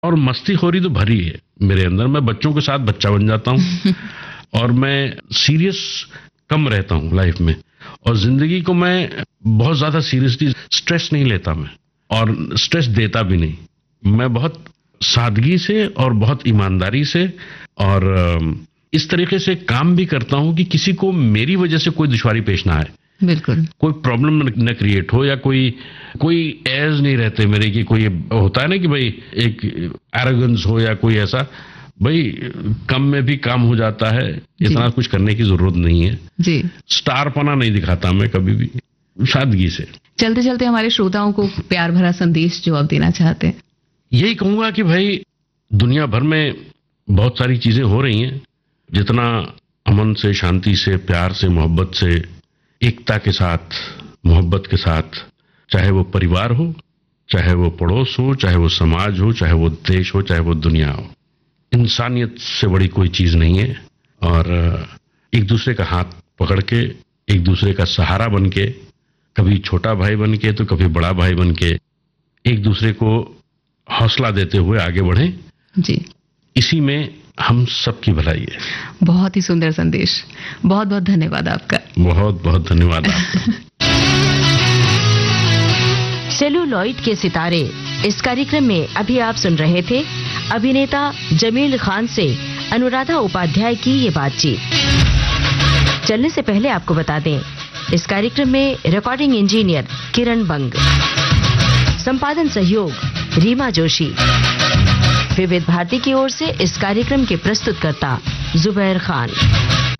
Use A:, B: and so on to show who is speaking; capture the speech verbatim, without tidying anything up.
A: और मस्तीखोरी तो भरी है मेरे अंदर। मैं बच्चों के साथ बच्चा बन जाता हूँ और मैं सीरियस कम रहता हूँ लाइफ में, और जिंदगी को मैं बहुत ज्यादा सीरियसली स्ट्रेस नहीं लेता मैं, और स्ट्रेस देता भी नहीं। मैं बहुत सादगी से और बहुत ईमानदारी से और इस तरीके से काम भी करता हूँ कि किसी को मेरी वजह से कोई दुश्वारी पेश ना आए,
B: बिल्कुल
A: कोई प्रॉब्लम न क्रिएट हो, या कोई कोई एज नहीं रहते मेरे की। कोई होता है ना कि भाई एक एरोगेंस हो या कोई ऐसा, भाई कम में भी काम हो जाता है, इतना कुछ करने की जरूरत नहीं है
B: जी।
A: स्टार पना नहीं दिखाता मैं कभी भी, सादगी से।
B: चलते चलते हमारे श्रोताओं को प्यार भरा संदेश जो आप देना चाहते हैं।
A: यही कहूंगा कि भाई दुनिया भर में बहुत सारी चीजें हो रही हैं, जितना अमन से, शांति से, प्यार से, मोहब्बत से, एकता के साथ, मोहब्बत के साथ, चाहे वो परिवार हो, चाहे वो पड़ोस हो, चाहे वो समाज हो, चाहे वो देश हो, चाहे वो दुनिया हो, इंसानियत से बड़ी कोई चीज नहीं है। और एक दूसरे का हाथ पकड़ के, एक दूसरे का सहारा बन के, कभी छोटा भाई बन के तो कभी बड़ा भाई बन के, एक दूसरे को हौसला देते हुए आगे बढ़ें
B: जी।
A: इसी में हम सबकी भलाई है।
B: बहुत ही सुंदर संदेश, बहुत बहुत धन्यवाद आपका।
A: बहुत बहुत धन्यवाद आपका।
C: सेलुलॉइड के सितारे, इस कार्यक्रम में अभी आप सुन रहे थे अभिनेता जमील खान से अनुराधा उपाध्याय की ये बातचीत। चलने से पहले आपको बता दें, इस कार्यक्रम में रिकॉर्डिंग इंजीनियर किरण बंग, संपादन सहयोग रीमा जोशी, विविध भारती की ओर से इस कार्यक्रम के प्रस्तुतकर्ता जुबैर खान।